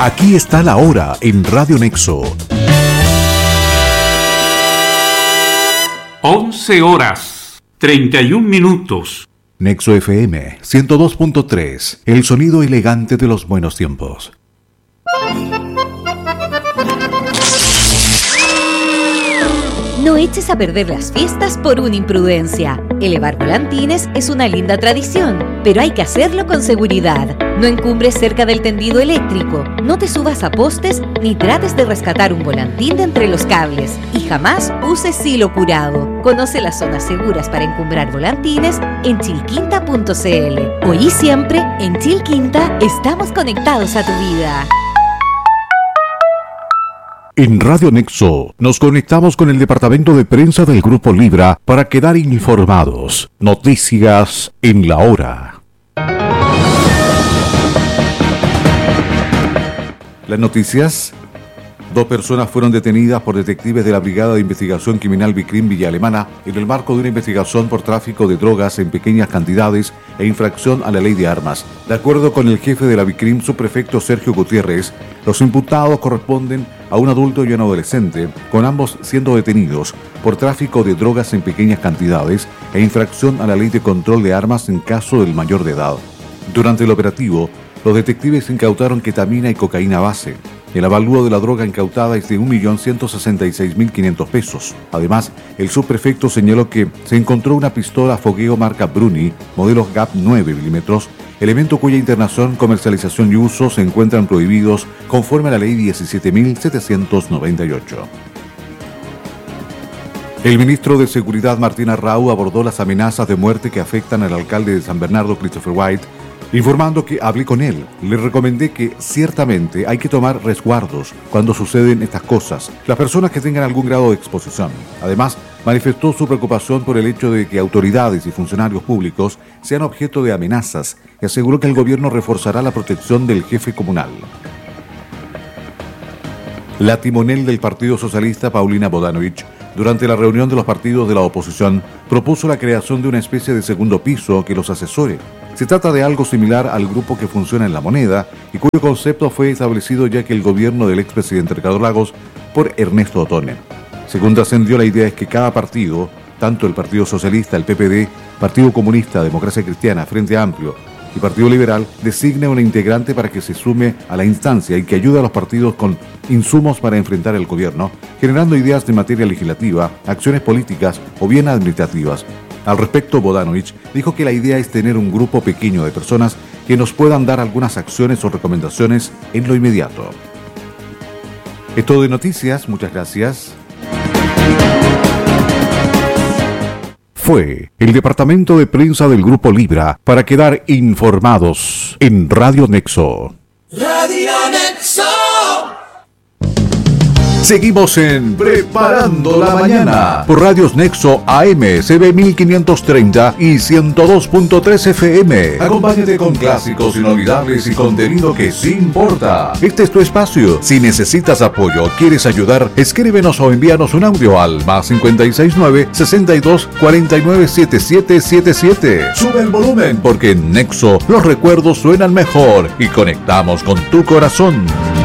Aquí está la hora en Radio Nexo. 11:31. Nexo FM 102.3, el sonido elegante de los buenos tiempos. No eches a perder las fiestas por una imprudencia. Elevar volantines es una linda tradición, pero hay que hacerlo con seguridad. No encumbres cerca del tendido eléctrico, no te subas a postes ni trates de rescatar un volantín de entre los cables. Y jamás uses hilo curado. Conoce las zonas seguras para encumbrar volantines en chilquinta.cl. Hoy y siempre, en Chilquinta, estamos conectados a tu vida. En Radio Nexo nos conectamos con el departamento de prensa del Grupo Libra para quedar informados. Noticias en la hora. Las noticias. 2 personas fueron detenidas por detectives de la Brigada de Investigación Criminal Bicrim Villa Alemana en el marco de una investigación por tráfico de drogas en pequeñas cantidades e infracción a la ley de armas. De acuerdo con el jefe de la Bicrim, subprefecto Sergio Gutiérrez, los imputados corresponden a un adulto y un adolescente, con ambos siendo detenidos por tráfico de drogas en pequeñas cantidades e infracción a la ley de control de armas en caso del mayor de edad. Durante el operativo, los detectives incautaron ketamina y cocaína base. El avalúo de la droga incautada es de 1.166.500 pesos. Además, el subprefecto señaló que se encontró una pistola fogueo marca Bruni, modelo GAP 9 milímetros, elemento cuya internación, comercialización y uso se encuentran prohibidos conforme a la ley 17.798. El ministro de Seguridad Martín Arrau abordó las amenazas de muerte que afectan al alcalde de San Bernardo, Christopher White, informando que hablé con él. Le recomendé que ciertamente hay que tomar resguardos cuando suceden estas cosas, las personas que tengan algún grado de exposición. Además, manifestó su preocupación por el hecho de que autoridades y funcionarios públicos sean objeto de amenazas y aseguró que el gobierno reforzará la protección del jefe comunal. La timonel del Partido Socialista, Paulina Bodanovich, durante la reunión de los partidos de la oposición, propuso la creación de una especie de segundo piso que los asesore. Se trata de algo similar al grupo que funciona en La Moneda y cuyo concepto fue establecido ya que el gobierno del expresidente Ricardo Lagos por Ernesto Otone. Según trascendió, la idea es que cada partido, tanto el Partido Socialista, el PPD, Partido Comunista, Democracia Cristiana, Frente Amplio y Partido Liberal, designe una integrante para que se sume a la instancia y que ayude a los partidos con insumos para enfrentar el gobierno, generando ideas de materia legislativa, acciones políticas o bien administrativas. Al respecto, Bodanovich dijo que la idea es tener un grupo pequeño de personas que nos puedan dar algunas acciones o recomendaciones en lo inmediato. Es todo de noticias, muchas gracias. Fue el departamento de prensa del Grupo Libra para quedar informados en Radio Nexo. Radio Nexo. Seguimos en Preparando la Mañana por Radios Nexo AM, CB 1530 y 102.3 FM. Acompáñate con clásicos inolvidables y contenido que sí importa. Este es tu espacio. Si necesitas apoyo o quieres ayudar, escríbenos o envíanos un audio al +569 62 49 7777. Sube el volumen porque en Nexo los recuerdos suenan mejor y conectamos con tu corazón.